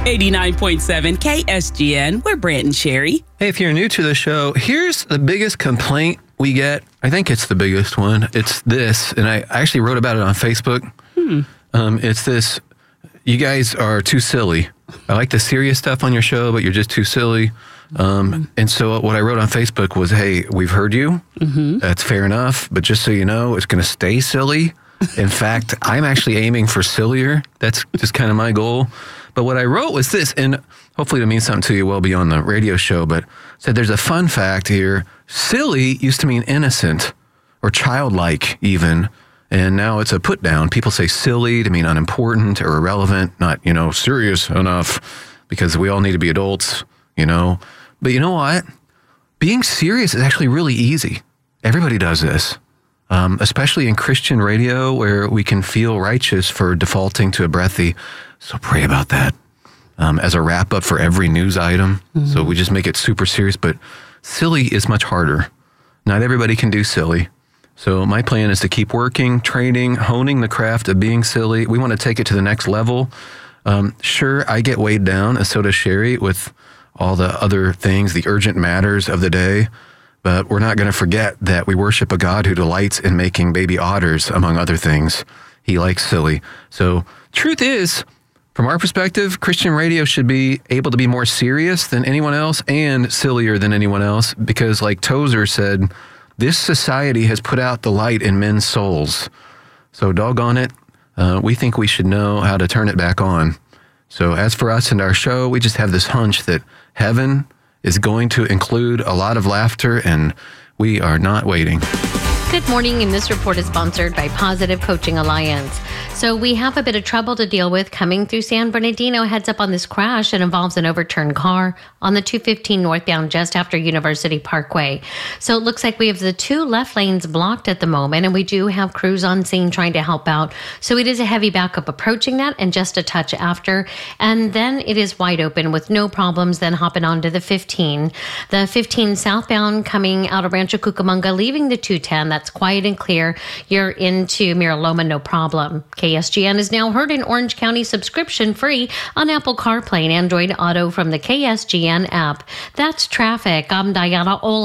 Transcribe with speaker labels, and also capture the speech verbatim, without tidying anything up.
Speaker 1: eighty-nine point seven K S G N, we're Brant and Sherry.
Speaker 2: Hey, if you're new to the show, here's the biggest complaint we get. I think it's the biggest one. It's this, and I actually wrote about it on Facebook. Hmm. Um, it's this, you guys are too silly. I like the serious stuff on your show, but you're just too silly. Um, and so what I wrote on Facebook was, hey, we've heard you. Mm-hmm. That's fair enough. But just so you know, it's going to stay silly. In fact, I'm actually aiming for sillier. That's just kind of my goal. But what I wrote was this, and hopefully it means something to you well beyond the radio show, but said there's a fun fact here. Silly used to mean innocent or childlike even. And now it's a put down. People say silly to mean unimportant or irrelevant, not, you know, serious enough, because we all need to be adults, you know. But you know what? Being serious is actually really easy. Everybody does this, um, especially in Christian radio where we can feel righteous for defaulting to a breathy. So pray about that um, as a wrap up for every news item. Mm-hmm. So we just make it super serious, but silly is much harder. Not everybody can do silly. So my plan is to keep working, training, honing the craft of being silly. We want to take it to the next level. Um, sure, I get weighed down, as so does Sherry, with all the other things, the urgent matters of the day. But we're not going to forget that we worship a God who delights in making baby otters, among other things. He likes silly. So truth is, from our perspective, Christian radio should be able to be more serious than anyone else and sillier than anyone else. Because like Tozer said, this society has put out the light in men's souls. So doggone it, uh, we think we should know how to turn it back on. So as for us and our show, we just have this hunch that heaven is going to include a lot of laughter, and we are not waiting.
Speaker 3: Good morning, and this report is sponsored by Positive Coaching Alliance. So we have a bit of trouble to deal with coming through San Bernardino. Heads up on this crash. It involves an overturned car on the two fifteen northbound just after University Parkway. So it looks like we have the two left lanes blocked at the moment, and we do have crews on scene trying to help out. So it is a heavy backup approaching that and just a touch after. And then it is wide open with no problems then hopping onto the fifteen. The fifteen southbound coming out of Rancho Cucamonga, leaving the two ten. That's quiet and clear. You're into Mira Loma, no problem. K S G N is now heard in Orange County subscription free on Apple CarPlay and Android Auto from the K S G N app. That's traffic. I'm Diana Ola.